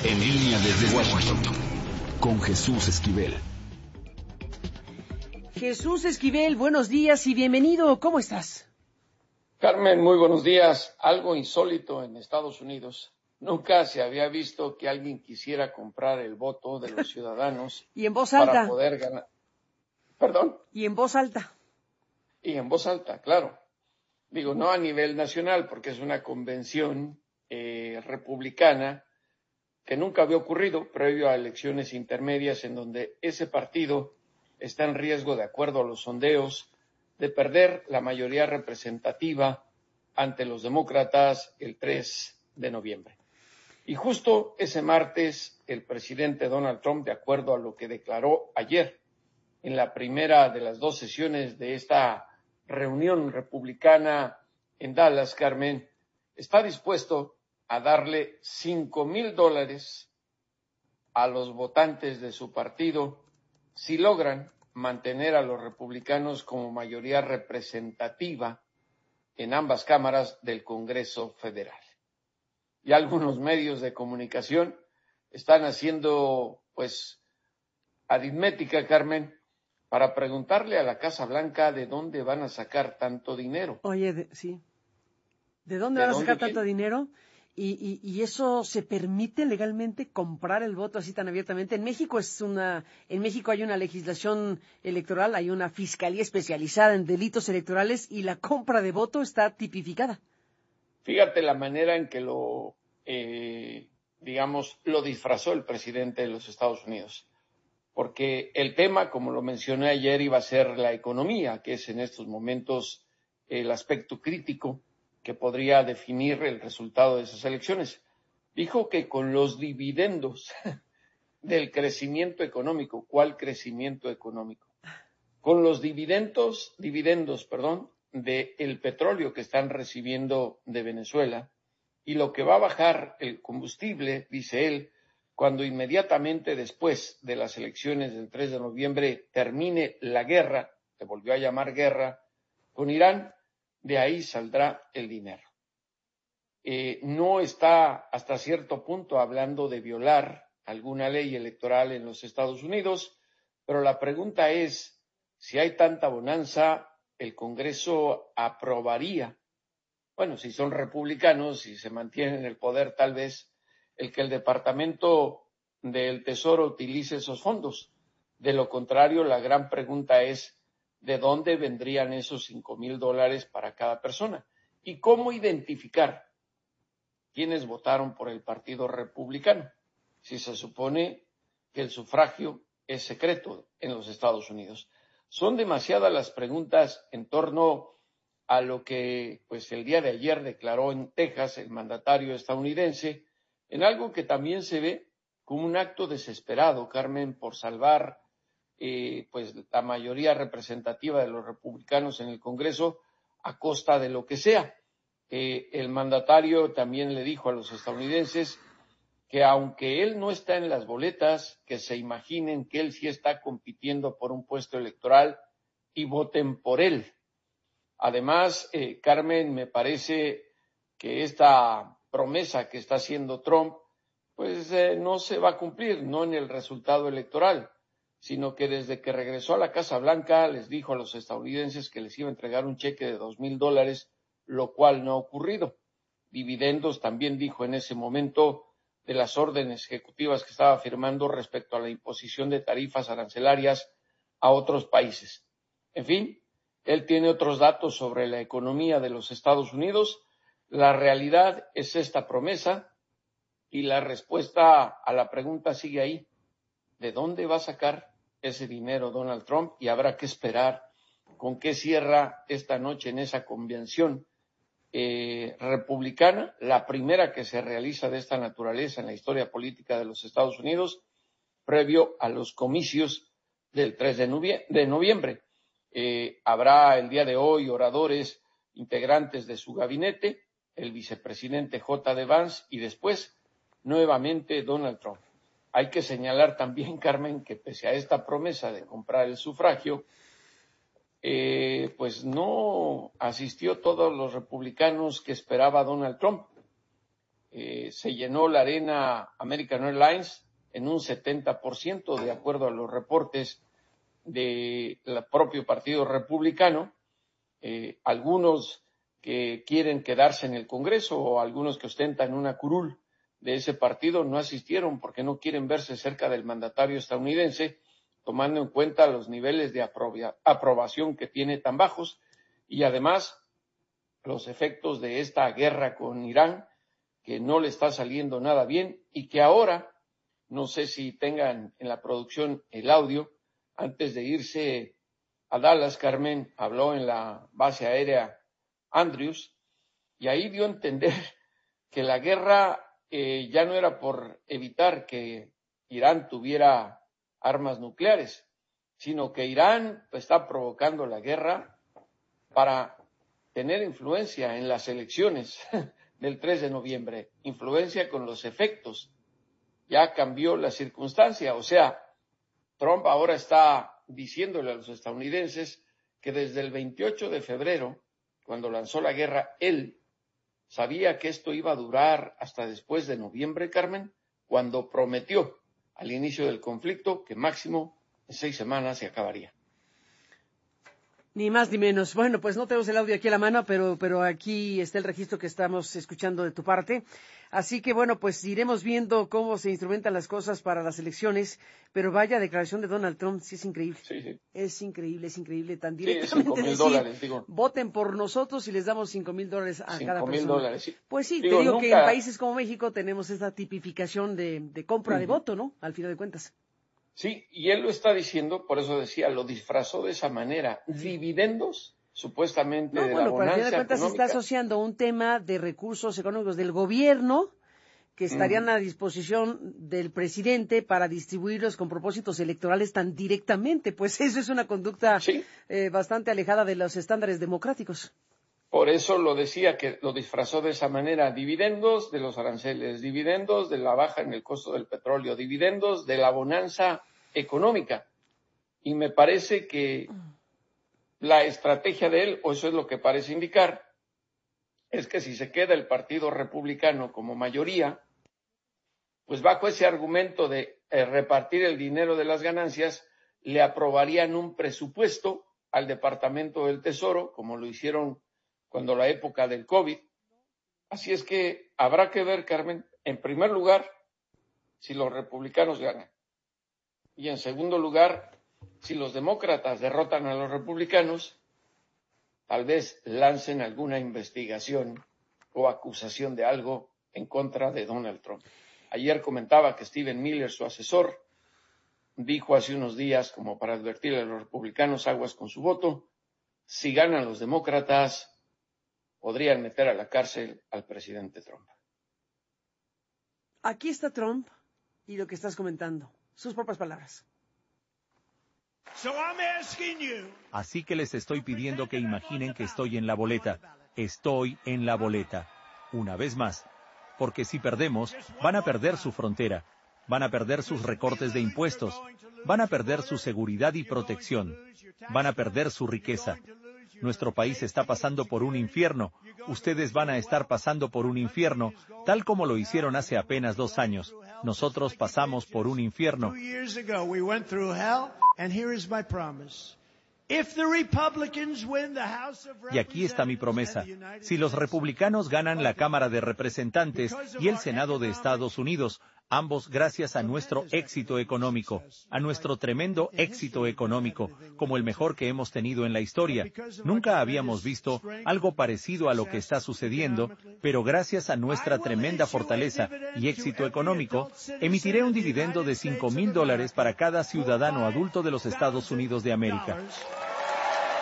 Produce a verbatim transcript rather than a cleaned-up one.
En línea desde Washington, con Jesús Esquivel. Jesús Esquivel, buenos días y bienvenido. ¿Cómo estás? Carmen, muy buenos días. Algo insólito en Estados Unidos. Nunca se había visto que alguien quisiera comprar el voto de los ciudadanos y en voz alta. Para poder ganar. ¿Perdón? Y en voz alta. Y en voz alta, claro. Digo, no a nivel nacional, porque es una convención eh, republicana que nunca había ocurrido previo a elecciones intermedias en donde ese partido está en riesgo, de acuerdo a los sondeos, de perder la mayoría representativa ante los demócratas el tres de noviembre. Y justo ese martes, el presidente Donald Trump, de acuerdo a lo que declaró ayer en la primera de las dos sesiones de esta reunión republicana en Dallas, Carmen, está dispuesto a darle cinco mil dólares a los votantes de su partido si logran mantener a los republicanos como mayoría representativa en ambas cámaras del Congreso Federal. Y algunos medios de comunicación están haciendo, pues, aritmética, Carmen, para preguntarle a la Casa Blanca de dónde van a sacar tanto dinero. Oye, de, sí. ¿De dónde ¿De van a dónde sacar viene? tanto dinero? Y, y, y eso se permite legalmente comprar el voto así tan abiertamente. En México es una, en México hay una legislación electoral, hay una fiscalía especializada en delitos electorales y la compra de voto está tipificada. Fíjate la manera en que lo, eh, digamos, lo disfrazó el presidente de los Estados Unidos. Porque el tema, como lo mencioné ayer, iba a ser la economía, que es en estos momentos el aspecto crítico que podría definir el resultado de esas elecciones. Dijo que con los dividendos del crecimiento económico, ¿cuál crecimiento económico? Con los dividendos, dividendos, perdón, del petróleo que están recibiendo de Venezuela y lo que va a bajar el combustible, dice él, cuando inmediatamente después de las elecciones del tres de noviembre termine la guerra, que volvió a llamar guerra, con Irán, de ahí saldrá el dinero. Eh, no está hasta cierto punto hablando de violar alguna ley electoral en los Estados Unidos, pero la pregunta es, si hay tanta bonanza, ¿el Congreso aprobaría? Bueno, si son republicanos, si se mantienen en el poder, tal vez el que el Departamento del Tesoro utilice esos fondos. De lo contrario, la gran pregunta es, ¿de dónde vendrían esos cinco mil dólares para cada persona? ¿Y cómo identificar quiénes votaron por el Partido Republicano? Si se supone que el sufragio es secreto en los Estados Unidos. Son demasiadas las preguntas en torno a lo que pues el día de ayer declaró en Texas el mandatario estadounidense, en algo que también se ve como un acto desesperado, Carmen, por salvar eh, pues la mayoría representativa de los republicanos en el Congreso a costa de lo que sea. Eh, el mandatario también le dijo a los estadounidenses que aunque él no está en las boletas, que se imaginen que él sí está compitiendo por un puesto electoral y voten por él. Además, eh, Carmen, me parece que esta promesa que está haciendo Trump, pues eh, no se va a cumplir, no en el resultado electoral, sino que desde que regresó a la Casa Blanca les dijo a los estadounidenses que les iba a entregar un cheque de dos mil dólares, lo cual no ha ocurrido. Dividendos también dijo en ese momento de las órdenes ejecutivas que estaba firmando respecto a la imposición de tarifas arancelarias a otros países. En fin, él tiene otros datos sobre la economía de los Estados Unidos. La realidad es esta promesa y la respuesta a la pregunta sigue ahí. ¿De dónde va a sacar ese dinero Donald Trump? Y habrá que esperar con qué cierra esta noche en esa convención eh, republicana, la primera que se realiza de esta naturaleza en la historia política de los Estados Unidos, previo a los comicios del tres de noviembre. Eh, habrá el día de hoy oradores integrantes de su gabinete, el vicepresidente J D Vance y después nuevamente Donald Trump. Hay que señalar también, Carmen, que pese a esta promesa de comprar el sufragio, eh, pues no asistió todos los republicanos que esperaba Donald Trump. eh, se llenó la arena American Airlines en un setenta por ciento, de acuerdo a los reportes del propio Partido Republicano. Eh, algunos que quieren quedarse en el Congreso o algunos que ostentan una curul de ese partido no asistieron porque no quieren verse cerca del mandatario estadounidense, tomando en cuenta los niveles de aproba- aprobación que tiene tan bajos y además los efectos de esta guerra con Irán, que no le está saliendo nada bien y que ahora, no sé si tengan en la producción el audio, antes de irse a Dallas, Carmen habló en la base aérea Andrews y ahí dio a entender que la guerra eh, ya no era por evitar que Irán tuviera armas nucleares, sino que Irán pues, está provocando la guerra para tener influencia en las elecciones del tres de noviembre, influencia con los efectos. Ya cambió la circunstancia, o sea, Trump ahora está diciéndole a los estadounidenses que desde el veintiocho de febrero, cuando lanzó la guerra, él sabía que esto iba a durar hasta después de noviembre, Carmen, cuando prometió al inicio del conflicto que máximo en seis semanas se acabaría. Ni más ni menos. Bueno, pues no tenemos el audio aquí a la mano, pero, pero aquí está el registro que estamos escuchando de tu parte. Así que, bueno, pues iremos viendo cómo se instrumentan las cosas para las elecciones. Pero vaya declaración de Donald Trump, sí es increíble. Sí, sí. Es increíble, es increíble. Tan Sí, directamente cinco mil decir, dólares, digo. voten por nosotros y les damos cinco mil dólares a cada Cinco mil persona. dólares, sí. Pues sí, Digo, te digo nunca... que en países como México tenemos esta tipificación de, de compra Uh-huh. de voto, ¿no? Al final de cuentas. Sí, y él lo está diciendo, por eso decía, lo disfrazó de esa manera. Sí. Dividendos, supuestamente, No, de bueno, la pero al final de bonanza cuentas se está económica. asociando un tema de recursos económicos del gobierno que estarían Uh-huh. a disposición del presidente para distribuirlos con propósitos electorales tan directamente. Pues eso es una conducta Sí. eh, bastante alejada de los estándares democráticos. Por eso lo decía, que lo disfrazó de esa manera. Dividendos de los aranceles, dividendos de la baja en el costo del petróleo, dividendos de la bonanza económica. Y me parece que la estrategia de él, o eso es lo que parece indicar, es que si se queda el Partido Republicano como mayoría, pues bajo ese argumento de eh, repartir el dinero de las ganancias, le aprobarían un presupuesto al Departamento del Tesoro, como lo hicieron cuando la época del COVID. Así es que habrá que ver, Carmen, en primer lugar, si los republicanos ganan. Y en segundo lugar, si los demócratas derrotan a los republicanos, tal vez lancen alguna investigación o acusación de algo en contra de Donald Trump. Ayer comentaba que Stephen Miller, su asesor, dijo hace unos días, como para advertirle a los republicanos, aguas con su voto, si ganan los demócratas, podrían meter a la cárcel al presidente Trump. Aquí está Trump y lo que estás comentando. Sus propias palabras. Así que les estoy pidiendo que imaginen que estoy en la boleta. Estoy en la boleta. Una vez más. Porque si perdemos, van a perder su frontera. Van a perder sus recortes de impuestos. Van a perder su seguridad y protección. Van a perder su riqueza. Nuestro país está pasando por un infierno. Ustedes van a estar pasando por un infierno, tal como lo hicieron hace apenas dos años. Nosotros pasamos por un infierno. Y aquí está mi promesa. Si los republicanos ganan la Cámara de Representantes y el Senado de Estados Unidos, ambos gracias a nuestro éxito económico, a nuestro tremendo éxito económico, como el mejor que hemos tenido en la historia. Nunca habíamos visto algo parecido a lo que está sucediendo, pero gracias a nuestra tremenda fortaleza y éxito económico, emitiré un dividendo de cinco mil dólares para cada ciudadano adulto de los Estados Unidos de América.